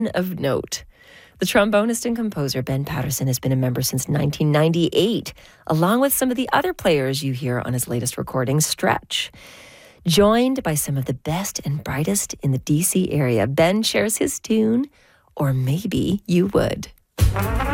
of note. The trombonist and composer Ben Patterson has been a member since 1998, along with some of the other players you hear on his latest recording, Stretch. Joined by some of the best and brightest in the DC area, Ben shares his tune, Or Maybe You Would.